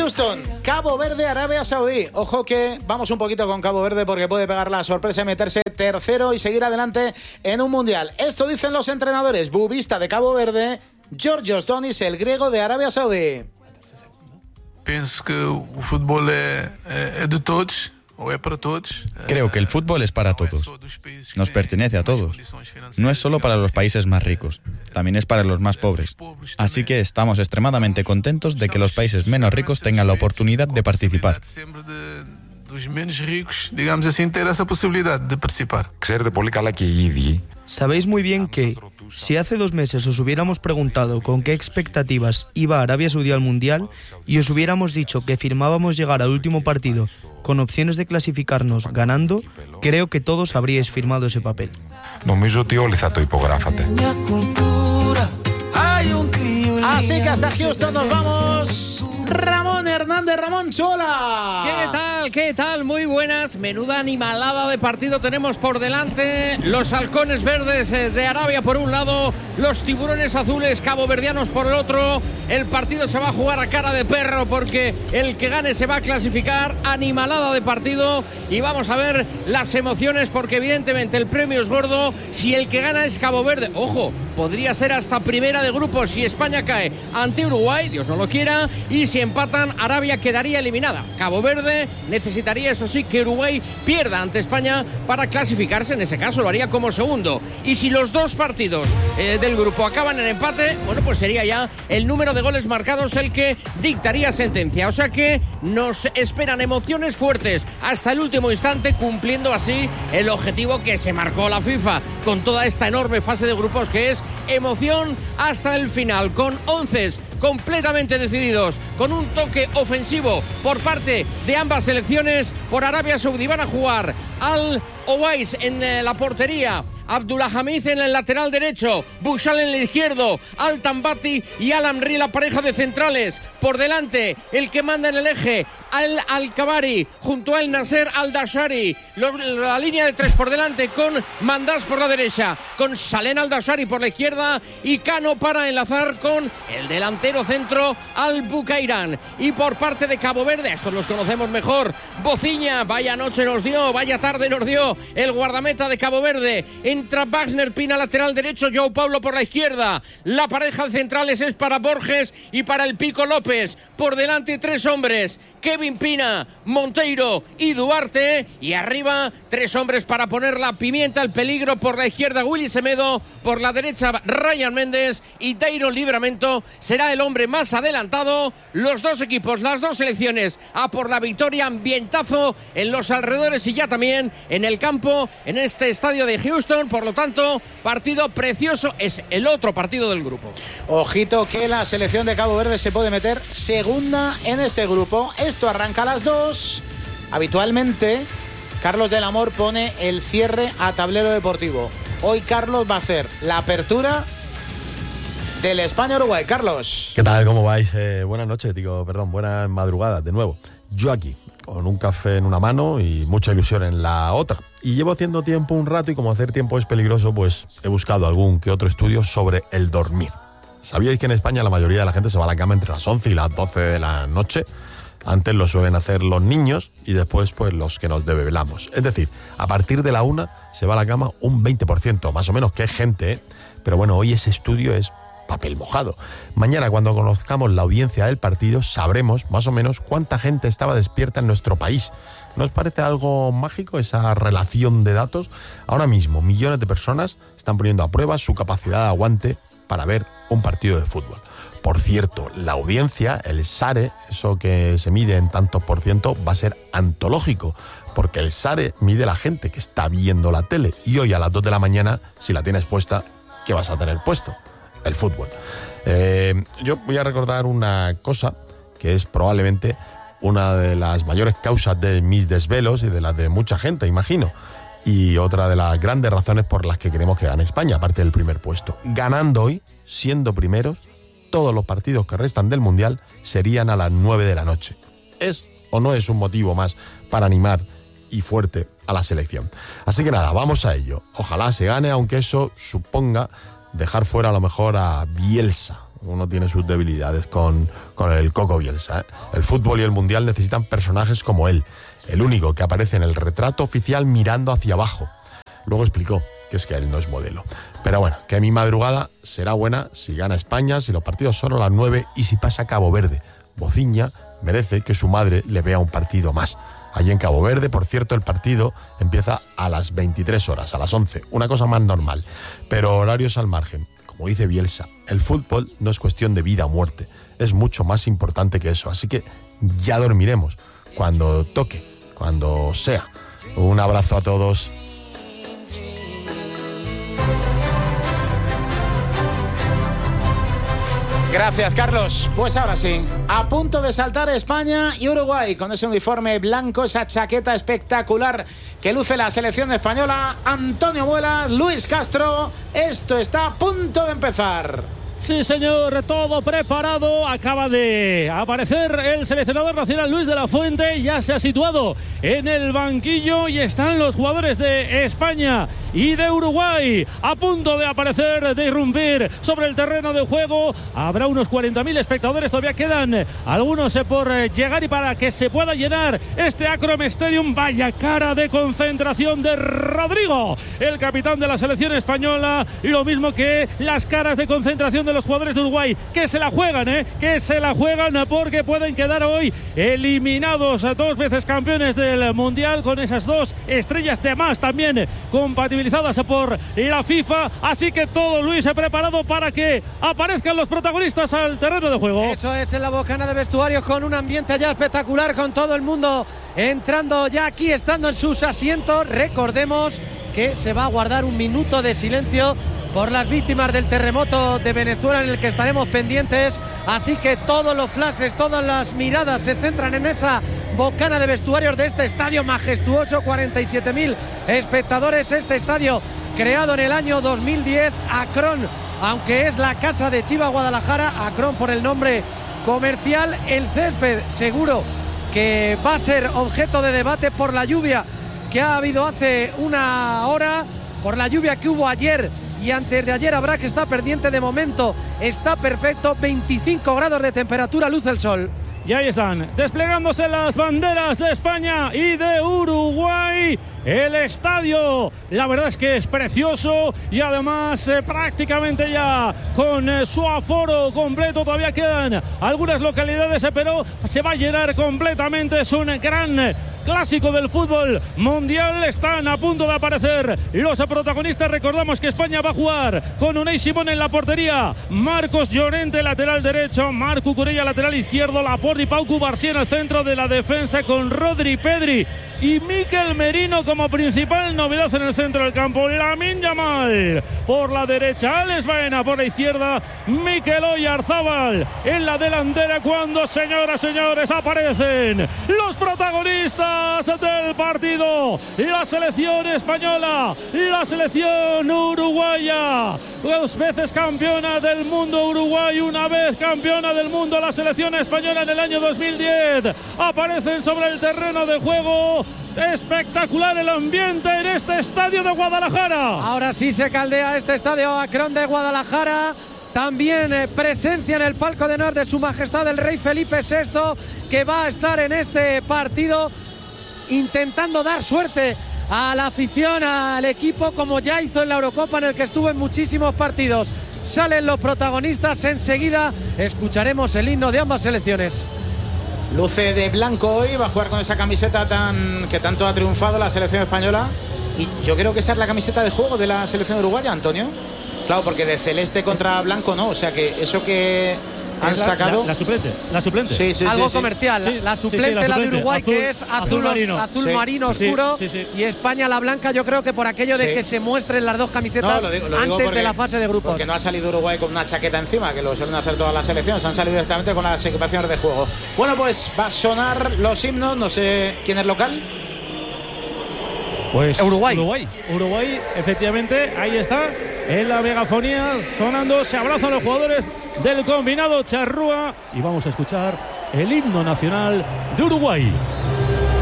Houston, Cabo Verde, Arabia Saudí. Ojo que vamos un poquito con Cabo Verde porque puede pegar la sorpresa y meterse tercero y seguir adelante en un mundial. Esto dicen los entrenadores. Bubista de Cabo Verde, Georgios Donis, el griego de Arabia Saudí. Pienso que el fútbol es de todos. Creo que el fútbol es para todos. Nos pertenece a todos. No es solo para los países más ricos, también es para los más pobres. Así que estamos extremadamente contentos de que los países menos ricos tengan la oportunidad de participar. Los menos ricos, digamos así, tienen esa posibilidad de participar. Sabéis muy bien que, si hace 2 meses os hubiéramos preguntado con qué expectativas iba Arabia Saudí al Mundial y os hubiéramos dicho que firmábamos llegar al último partido con opciones de clasificarnos ganando, creo que todos habríais firmado ese papel. Así que hasta Houston nos vamos. Ramón Hernández, Ramón Chola. ¿Qué tal? Muy buenas. Menuda animalada de partido tenemos por delante. Los halcones verdes de Arabia por un lado, los tiburones azules caboverdianos por el otro. El partido se va a jugar a cara de perro porque el que gane se va a clasificar. Animalada de partido y vamos a ver las emociones porque evidentemente el premio es gordo. Si el que gana es Cabo Verde, ojo, podría ser hasta primera de grupo si España cae ante Uruguay, Dios no lo quiera, y si empatan, Arabia quedaría eliminada. Cabo Verde necesitaría, eso sí, que Uruguay pierda ante España para clasificarse. En ese caso lo haría como segundo. Y si los dos partidos del grupo acaban en empate, bueno, pues sería ya el número de goles marcados el que dictaría sentencia. O sea que nos esperan emociones fuertes hasta el último instante, cumpliendo así el objetivo que se marcó la FIFA con toda esta enorme fase de grupos, que es emoción hasta el final, con 11 completamente decididos, con un toque ofensivo por parte de ambas selecciones. Por Arabia Saudí van a jugar Al Owais en la portería, Abdullah Hamid en el lateral derecho, Bushal en el izquierdo, Al Tambati y Al Amri, la pareja de centrales. Por delante, el que manda en el eje, Al Al-Kabari, junto a El Nasser Al-Dashari. La línea de 3 por delante con Mandás por la derecha, con Salem Al-Dashari por la izquierda y Cano para enlazar con el delantero centro Al-Bukairan. Y por parte de Cabo Verde, estos los conocemos mejor, Bociña, vaya noche nos dio, vaya tarde nos dio el guardameta de Cabo Verde. Entra Wagner Pina, lateral derecho, João Paulo por la izquierda. La pareja de centrales es para Borges y para el Pico López. Por delante 3 hombres, Kevin Pina, Monteiro y Duarte. Y arriba 3 hombres para poner la pimienta al peligro. Por la izquierda Willy Semedo, por la derecha Ryan Méndez y Dairo Livramento será el hombre más adelantado. Los dos equipos, las dos selecciones a por la victoria. Ambientazo en los alrededores y ya también en el campo, en este estadio de Houston. Por lo tanto, partido precioso, es el otro partido del grupo. Ojito que la selección de Cabo Verde se puede meter segunda en este grupo. Esto arranca a las 2. Habitualmente, Carlos del Amor pone el cierre a Tablero Deportivo. Hoy Carlos va a hacer la apertura del España-Uruguay. Carlos. ¿Qué tal? ¿Cómo vais? Buenas noches, buenas madrugadas de nuevo. Yo aquí, con un café en una mano y mucha ilusión en la otra. Y llevo haciendo tiempo un rato y como hacer tiempo es peligroso, pues he buscado algún que otro estudio sobre el dormir. ¿Sabíais que en España la mayoría de la gente se va a la cama entre las 11 y las 12 de la noche? Antes lo suelen hacer los niños y después pues los que nos desvelamos. Es decir, a partir de la 1 se va a la cama un 20%, más o menos, que es gente, ¿eh? Pero bueno, hoy ese estudio es papel mojado. Mañana, cuando conozcamos la audiencia del partido, sabremos más o menos cuánta gente estaba despierta en nuestro país. ¿No os parece algo mágico esa relación de datos? Ahora mismo, millones de personas están poniendo a prueba su capacidad de aguante para ver un partido de fútbol. Por cierto, la audiencia, el SARE, eso que se mide en tantos por ciento, va a ser antológico, porque el SARE mide la gente que está viendo la tele. Y hoy a las 2 de la mañana, si la tienes puesta, ¿qué vas a tener puesto? El fútbol. Yo voy a recordar una cosa que es probablemente una de las mayores causas de mis desvelos y de las de mucha gente, imagino. Y otra de las grandes razones por las que queremos que gane España, aparte del primer puesto. Ganando hoy, siendo primeros, todos los partidos que restan del Mundial serían a las 9 de la noche. ¿Es o no es un motivo más para animar y fuerte a la selección? Así que nada, vamos a ello. Ojalá se gane, aunque eso suponga dejar fuera a lo mejor a Bielsa uno tiene sus debilidades con el Coco Bielsa, ¿eh? El fútbol y el mundial necesitan personajes como él, el único que aparece en el retrato oficial mirando hacia abajo. Luego explicó que es que él no es modelo. Pero bueno, que mi madrugada será buena si gana España, si los partidos son a las 9 y si pasa Cabo Verde. Bociña merece que su madre le vea un partido más. Allí en Cabo Verde, por cierto, el partido empieza a las 23 horas, a las 11, una cosa más normal. Pero horarios al margen. Como dice Bielsa, el fútbol no es cuestión de vida o muerte, es mucho más importante que eso. Así que ya dormiremos cuando toque, cuando sea. Un abrazo a todos. Gracias, Carlos. Pues ahora sí, a punto de saltar España y Uruguay con ese uniforme blanco, esa chaqueta espectacular que luce la selección española. Antonio Muelas, Luis Castro, esto está a punto de empezar. Sí, señor, todo preparado. Acaba de aparecer el seleccionador nacional Luis de la Fuente. Ya se ha situado en el banquillo y están los jugadores de España y de Uruguay a punto de aparecer, de irrumpir sobre el terreno de juego. Habrá unos 40.000 espectadores. Todavía quedan algunos por llegar y para que se pueda llenar este Akron Stadium. Vaya cara de concentración de Rodrigo, el capitán de la selección española. Lo mismo que las caras de concentración de los jugadores de Uruguay, que se la juegan, que se la juegan porque pueden quedar hoy eliminados, 2 veces campeones del Mundial, con esas 2 estrellas de más también compatibilizadas por la FIFA. Así que todo, Luis, preparado para que aparezcan los protagonistas al terreno de juego. Eso es, en la bocana de vestuarios, con un ambiente ya espectacular, con todo el mundo entrando ya aquí, estando en sus asientos. Recordemos que se va a guardar un minuto de silencio por las víctimas del terremoto de Venezuela, en el que estaremos pendientes. Así que todos los flashes, todas las miradas se centran en esa bocana de vestuarios de este estadio majestuoso. 47.000 espectadores, este estadio creado en el año 2010, Akron, aunque es la casa de Chivas Guadalajara, Akron por el nombre comercial. El césped seguro que va a ser objeto de debate por la lluvia que ha habido hace una hora, por la lluvia que hubo ayer y antes de ayer. Habrá que estar pendiente. De momento está perfecto, 25 grados de temperatura, luce el sol. Y ahí están, desplegándose las banderas de España y de Uruguay. El estadio, la verdad es que es precioso y además prácticamente ya con su aforo completo. Todavía quedan algunas localidades, pero se va a llenar completamente. Es un gran clásico del fútbol mundial. Están a punto de aparecer los protagonistas. Recordamos que España va a jugar con Unai Simón en la portería, Marcos Llorente lateral derecho, Marc Cucurella lateral izquierdo, Laporte y Pau Cubarsí en el centro de la defensa, con Rodri, Pedri y Mikel Merino como principal novedad en el centro del campo. Lamine Yamal por la derecha, Alex Baena por la izquierda, Mikel Oyarzabal en la delantera, cuando, señoras, señores, aparecen los protagonistas del partido. La selección española, la selección uruguaya, 2 veces campeona del mundo Uruguay, 1 vez campeona del mundo la selección española en el año 2010. Aparecen sobre el terreno de juego. Espectacular el ambiente en este estadio de Guadalajara. Ahora sí se caldea este estadio Akron de Guadalajara. También presencia en el palco de honor de Su Majestad el Rey Felipe VI, que va a estar en este partido intentando dar suerte a la afición, al equipo, como ya hizo en la Eurocopa, en el que estuvo en muchísimos partidos. Salen los protagonistas, enseguida escucharemos el himno de ambas selecciones. Luce de blanco hoy, va a jugar con esa camiseta que tanto ha triunfado la selección española, y yo creo que esa es la camiseta de juego de la selección uruguaya, Antonio. Claro, porque de celeste contra blanco no, o sea que eso que han sacado... La suplente. Sí, algo sí, comercial. Sí. La suplente, la de Uruguay, azul, que es azul marino oscuro, y España la blanca, yo creo que por aquello de que se muestren las 2 camisetas lo digo antes de la fase de grupos. Porque no ha salido Uruguay con una chaqueta encima, que lo suelen hacer todas las selecciones, han salido directamente con las equipaciones de juego. Bueno, pues va a sonar los himnos, no sé quién es local. Pues Uruguay, efectivamente, ahí está, en la megafonía sonando, se abrazan los jugadores del combinado charrúa y vamos a escuchar el himno nacional de Uruguay.